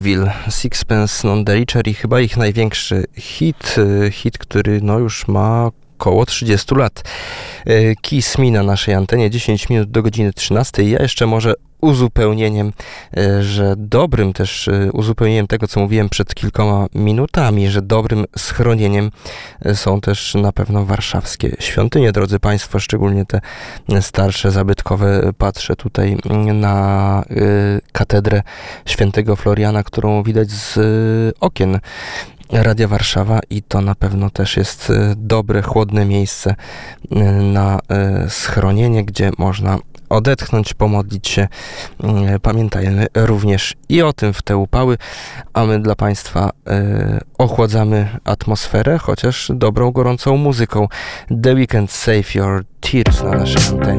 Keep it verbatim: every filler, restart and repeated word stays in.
Will Sixpence None the Richer i chyba ich największy hit, hit, który no już ma około trzydzieści lat. Kiss Me na naszej antenie, dziesięć minut do godziny trzynastej. Ja jeszcze może uzupełnieniem, że dobrym też uzupełnieniem tego, co mówiłem przed kilkoma minutami, że dobrym schronieniem są też na pewno warszawskie świątynie, drodzy Państwo, szczególnie te starsze, zabytkowe. Patrzę tutaj na katedrę świętego Floriana, którą widać z okien Radia Warszawa i to na pewno też jest dobre, chłodne miejsce na schronienie, gdzie można odetchnąć, pomodlić się. Pamiętajmy również i o tym w te upały, a my dla Państwa ochładzamy atmosferę, chociaż dobrą, gorącą muzyką. The Weeknd, Save Your Tears na naszej antenie.